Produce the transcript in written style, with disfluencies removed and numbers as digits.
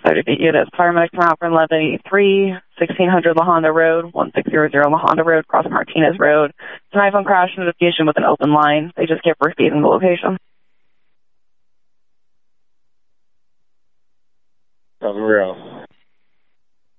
30 units. Paramedics from out for 1183, 1600 La Honda Road, 1600 La Honda Road, cross Martinez Road. It's an iPhone crash notification with an open line. They just kept repeating the location. Real.